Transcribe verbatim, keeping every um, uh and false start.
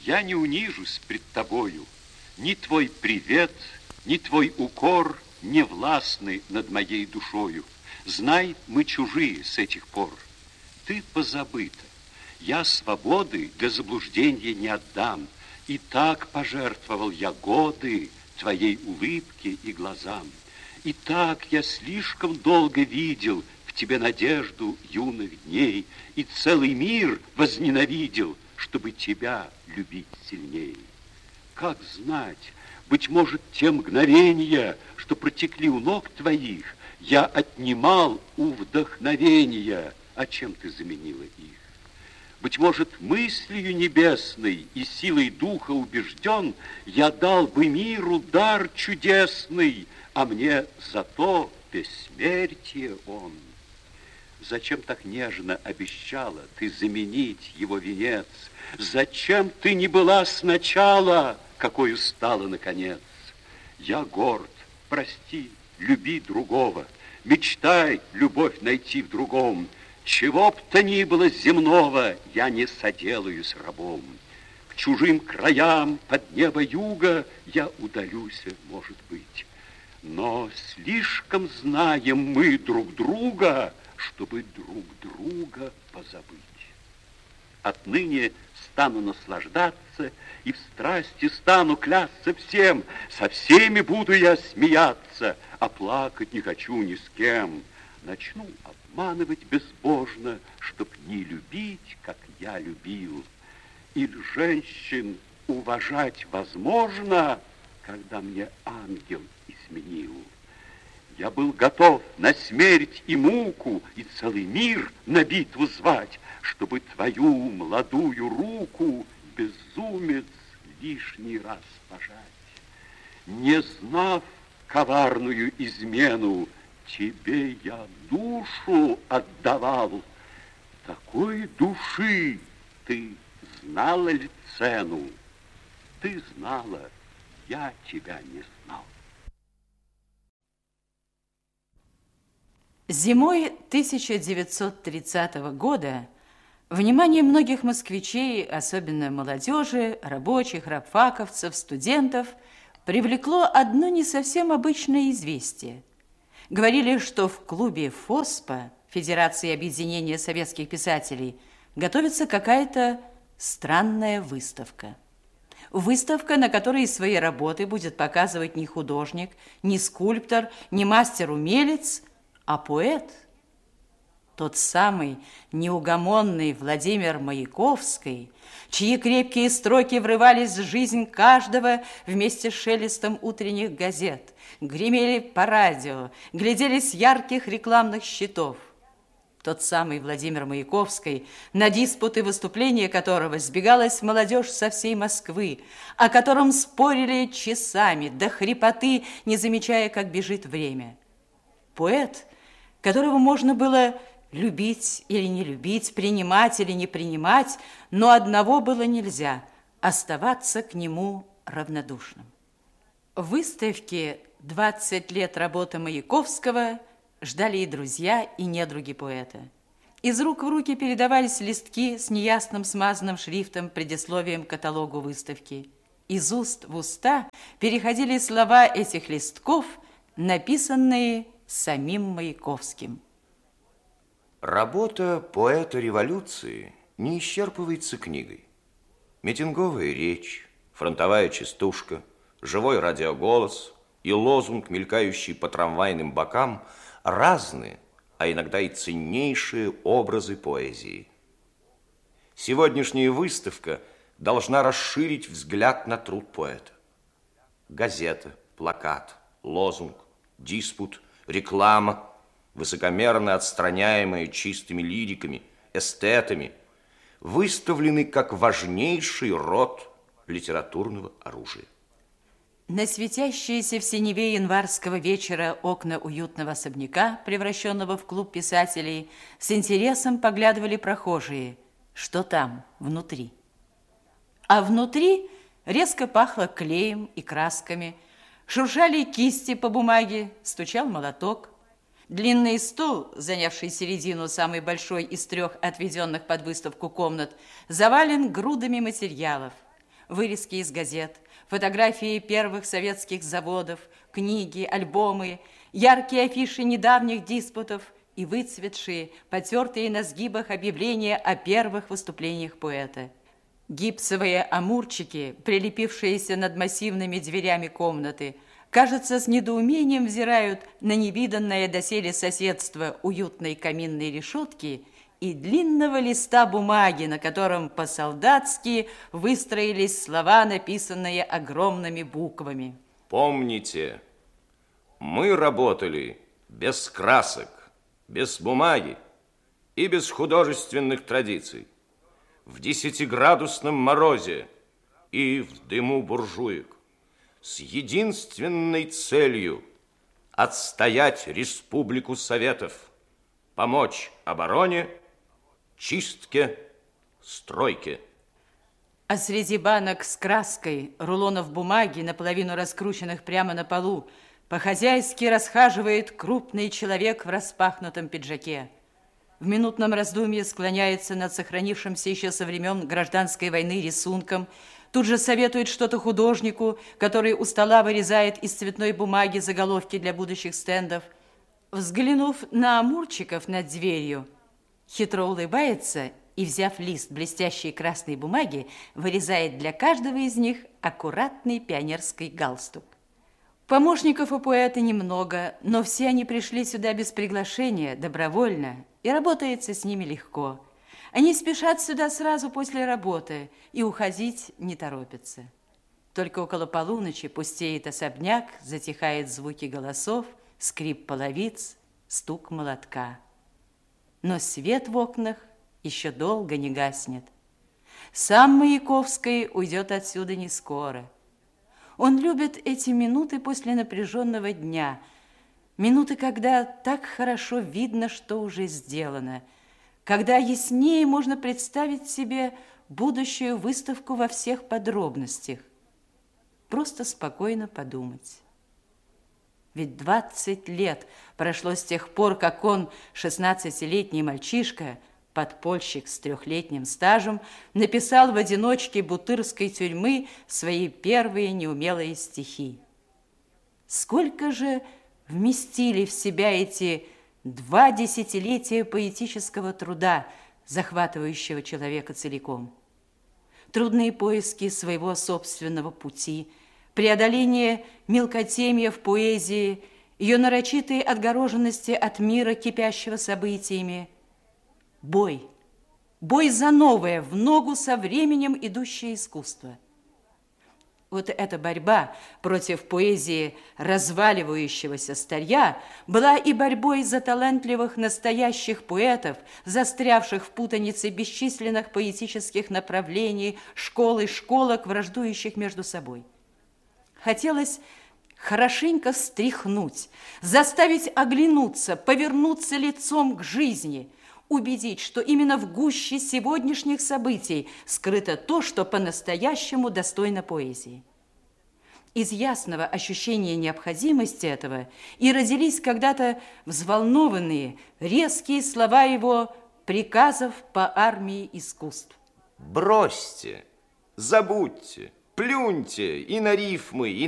Я не унижусь пред тобою. Ни твой привет, ни твой укор не властны над моей душою. Знай, мы чужие с этих пор. Ты позабыта. Я свободы для заблуждения не отдам. И так пожертвовал я годы твоей улыбке и глазам. И так я слишком долго видел в тебе надежду юных дней, и целый мир возненавидел, чтобы тебя любить сильней. Как знать, быть может, те мгновения, что протекли у ног твоих, я отнимал у вдохновения, а чем ты заменила их? Быть может, мыслью небесной и силой духа убежден, я дал бы миру дар чудесный, а мне зато бессмертие он. Зачем так нежно обещала ты заменить его венец? Зачем ты не была сначала, какой стала наконец? Я горд, прости, люби другого, мечтай любовь найти в другом. Чего б то ни было земного, я не соделаюсь рабом. К чужим краям под небо юга я удалюсь, может быть. Но слишком знаем мы друг друга, чтобы друг друга позабыть. Отныне стану наслаждаться и в страсти стану клясться всем. Со всеми буду я смеяться, а плакать не хочу ни с кем. Начну обманывать безбожно, чтоб не любить, как я любил. Или женщин уважать возможно, когда мне ангел изменил. Я был готов на смерть и муку и целый мир на битву звать, чтобы твою молодую руку, безумец, лишний раз пожать. Не знав коварную измену, тебе я душу отдавал. Такой души ты знала ли цену? Ты знала, я тебя не знал. Зимой тысяча девятьсот тридцатого года внимание многих москвичей, особенно молодежи, рабочих, рабфаковцев, студентов, привлекло одно не совсем обычное известие. Говорили, что в клубе ФОСПА, Федерации объединения советских писателей, готовится какая-то странная выставка. Выставка, на которой свои работы будет показывать не художник, не скульптор, не мастер-умелец, а поэт. Тот самый неугомонный Владимир Маяковский, чьи крепкие строки врывались в жизнь каждого вместе с шелестом утренних газет, гремели по радио, глядели с ярких рекламных щитов. Тот самый Владимир Маяковский, на диспуты выступления которого сбегалась молодежь со всей Москвы, о котором спорили часами, до хрипоты, не замечая, как бежит время. Поэт, которого можно было любить или не любить, принимать или не принимать, но одного было нельзя – оставаться к нему равнодушным. В выставке «двадцать лет работы Маяковского» ждали и друзья, и недруги поэта. Из рук в руки передавались листки с неясным смазанным шрифтом, предисловием к каталогу выставки. Из уст в уста переходили слова этих листков, написанные самим Маяковским. Работа поэта революции не исчерпывается книгой. Митинговая речь, фронтовая частушка, живой радиоголос и лозунг, мелькающий по трамвайным бокам, разные, а иногда и ценнейшие образы поэзии. Сегодняшняя выставка должна расширить взгляд на труд поэта. Газета, плакат, лозунг, диспут, реклама, высокомерно отстраняемые чистыми лириками, эстетами, выставлены как важнейший род литературного оружия. На светящиеся в синеве январского вечера окна уютного особняка, превращенного в клуб писателей, с интересом поглядывали прохожие. Что там, внутри? А внутри резко пахло клеем и красками, шуршали кисти по бумаге, стучал молоток. Длинный стол, занявший середину самой большой из трех отведенных под выставку комнат, завален грудами материалов. вырезки из газет, фотографии первых советских заводов, книги, альбомы, яркие афиши недавних диспутов и выцветшие, потертые на сгибах объявления о первых выступлениях поэта. Гипсовые амурчики, прилепившиеся над массивными дверями комнаты, кажется, с недоумением взирают на невиданное доселе соседство уютной каминной решетки и длинного листа бумаги, на котором по-солдатски выстроились слова, написанные огромными буквами. Помните, мы работали без красок, без бумаги и без художественных традиций, в десятиградусном морозе и в дыму буржуек, с единственной целью отстоять Республику Советов, помочь обороне, чистке, стройке. А среди банок с краской, рулонов бумаги, наполовину раскрученных прямо на полу, по-хозяйски расхаживает крупный человек в распахнутом пиджаке. В минутном раздумье склоняется над сохранившимся еще со времен гражданской войны рисунком, тут же советует что-то художнику, который у стола вырезает из цветной бумаги заголовки для будущих стендов. Взглянув на амурчиков над дверью, хитро улыбается и, взяв лист блестящей красной бумаги, вырезает для каждого из них аккуратный пионерский галстук. Помощников у поэта немного, но все они пришли сюда без приглашения, добровольно, и работается с ними легко. Они спешат сюда сразу после работы и уходить не торопятся. Только около полуночи пустеет особняк, затихают звуки голосов, скрип половиц, стук молотка. Но свет в окнах еще долго не гаснет. Сам Маяковский уйдет отсюда не скоро. Он любит эти минуты после напряженного дня, минуты, когда так хорошо видно, что уже сделано, когда яснее можно представить себе будущую выставку во всех подробностях. Просто спокойно подумать. Ведь двадцать лет прошло с тех пор, как он, шестнадцатилетний мальчишка, подпольщик с трехлетним стажем, написал в одиночке бутырской тюрьмы свои первые неумелые стихи. Сколько же вместили в себя эти два десятилетия поэтического труда, захватывающего человека целиком? Трудные поиски своего собственного пути, преодоление мелкотемья в поэзии, ее нарочитые отгороженности от мира, кипящего событиями. Бой. Бой за новое, в ногу со временем идущее искусство. Вот эта борьба против поэзии разваливающегося старья была и борьбой за талантливых настоящих поэтов, застрявших в путанице бесчисленных поэтических направлений, школ и школок, враждующих между собой. Хотелось хорошенько встряхнуть, заставить оглянуться, повернуться лицом к жизни, убедить, что именно в гуще сегодняшних событий скрыто то, что по-настоящему достойно поэзии. Из ясного ощущения необходимости этого и родились когда-то взволнованные, резкие слова его приказов по армии искусств. Бросьте, забудьте, плюньте и на рифмы, и